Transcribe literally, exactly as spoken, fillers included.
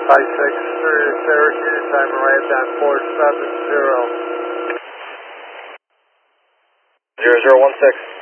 five six through Syracuse, time arrived at four seven zero. zero zero one six.